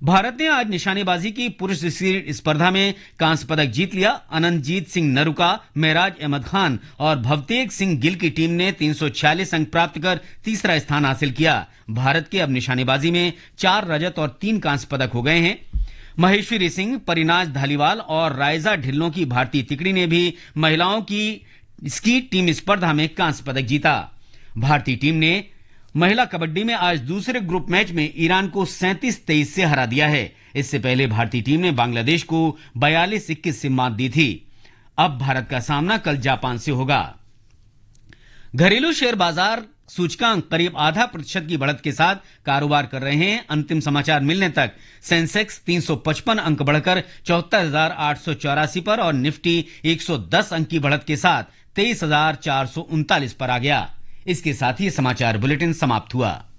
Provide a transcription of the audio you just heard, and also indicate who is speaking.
Speaker 1: भारत ने आज निशानेबाजी की पुरुष स्पर्धा में कांस्य पदक जीत लिया। अनंतजीत सिंह नरूका, मेराज अहमद खान और भवतेज सिंह गिल की टीम ने 346 अंक प्राप्त कर तीसरा स्थान हासिल किया। भारत के अब निशानेबाजी में 4 रजत और 3 कांस्य पदक हो गए हैं। महेश्वरी सिंह, परिनाज धालीवाल और रायजा ढिल्लों की भारतीय तिकड़ी ने भी महिलाओं की स्की टीम स्पर्धा में कांस्य पदक जीता। भारतीय टीम ने महिला कबड्डी में आज दूसरे ग्रुप मैच में ईरान को 37-23 से हरा दिया है। इससे पहले भारतीय टीम ने बांग्लादेश को 42-21 से मात दी थी। अब भारत का सामना कल जापान से होगा। घरेलू शेयर बाजार सूचकांक करीब 0.5% की बढ़त के साथ कारोबार कर रहे हैं। अंतिम समाचार मिलने तक सेंसेक्स 355 अंक बढ़कर 74,884 पर और निफ्टी 110 अंक की बढ़त के साथ 23,439 पर आ गया। इसके साथ ही समाचार बुलेटिन समाप्त हुआ।